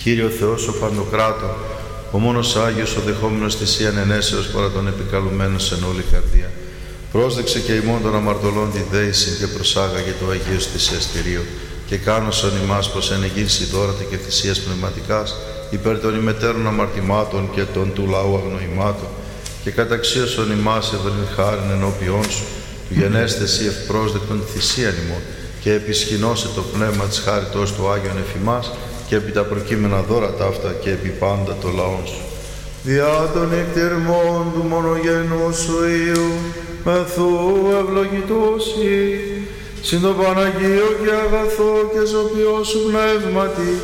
Κύριο Θεός ο Παντοκράτορ, ο μόνος Άγιος, ο δεχόμενος θυσίαν ενέσεως παρά τον επικαλουμένος εν όλη καρδία, πρόσδεξε και ημών των αμαρτωλών τη δέηση και προσάγαγε το Αγίος θυσιαστηρίο και κάνωσον ημάς προς ενεγγύηση δώρατα και θυσίας πνευματικάς υπέρ των ημετέρων αμαρτημάτων και των του λαού αγνοημάτων και καταξίωσον ημάς ευρύν χάριν ενώπιόν σου του γενέσθεση ευπρόσδεκτον θυσίαν ημών και επισχυνώσε το πνεύμα της χάριτος του Άγιον εφημάς και επί τα προκείμενα δώρα ταύτα και επί πάντα το λαόν σου. Διά των εκτερμών του μονογενού σου Υιού, μεθού ευλογητούσι, συν το Παναγίο και αγαθό και ζωπιό σου πνεύματι,